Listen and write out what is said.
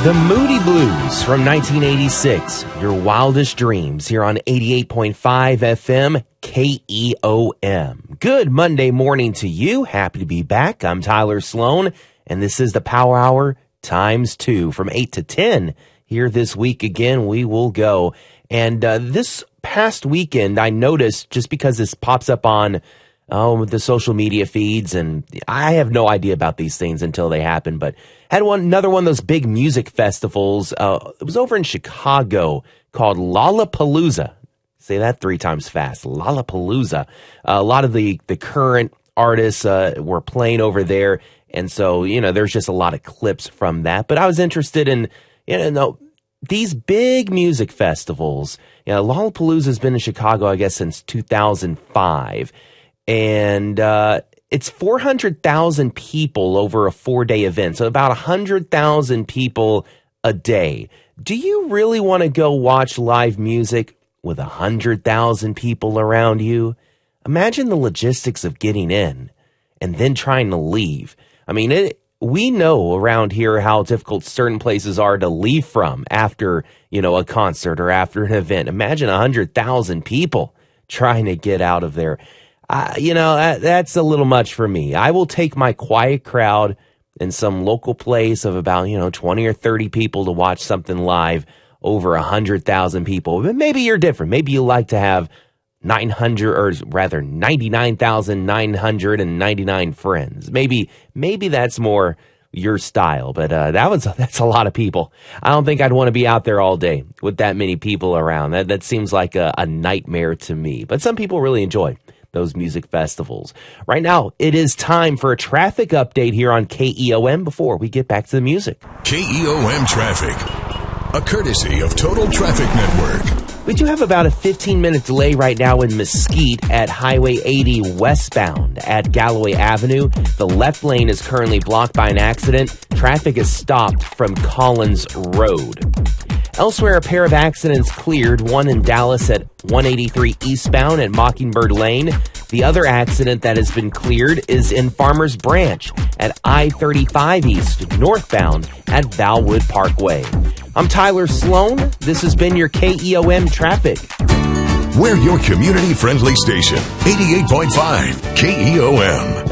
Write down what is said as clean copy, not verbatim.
The Moody Blues from 1986, Your Wildest Dreams, here on 88.5 FM KEOM. Good Monday morning to you. Happy to be back. I'm Tyler Sloan, and this is the Power Hour times 2 from 8 to 10. Here this week again, we will go. And this past weekend, I noticed, just because this pops up on the social media feeds, and I have no idea about these things until they happen, but had another one of those big music festivals. It was over in Chicago called Lollapalooza. Say that 3 times fast. Lollapalooza. A lot of the current artists were playing over there, and so, there's just a lot of clips from that. But I was interested in, these big music festivals. Lollapalooza has been in Chicago, I guess, since 2005. And it's 400,000 people over a 4-day event, so about 100,000 people a day. Do you really want to go watch live music with 100,000 people around you? Imagine the logistics of getting in and then trying to leave. I mean, we know around here how difficult certain places are to leave from after, a concert or after an event. Imagine 100,000 people trying to get out of there. That's a little much for me. I will take my quiet crowd in some local place of about, 20 or 30 people to watch something live over 100,000 people. But maybe you're different. Maybe you like to have 99,999 friends. Maybe that's more your style, but that's a lot of people. I don't think I'd want to be out there all day with that many people around. That seems like a nightmare to me. But some people really enjoy those music festivals. Right now, it is time for a traffic update here on KEOM before we get back to the music. KEOM Traffic, a courtesy of Total Traffic Network. We do have about a 15-minute delay right now in Mesquite at Highway 80 westbound at Galloway Avenue. The left lane is currently blocked by an accident. Traffic is stopped from Collins Road. Elsewhere, a pair of accidents cleared, one in Dallas at 183 eastbound at Mockingbird Lane. The other accident that has been cleared is in Farmers Branch at I-35 East northbound at Valwood Parkway. I'm Tyler Sloan. This has been your KEOM Traffic. We're your community-friendly station, 88.5 KEOM.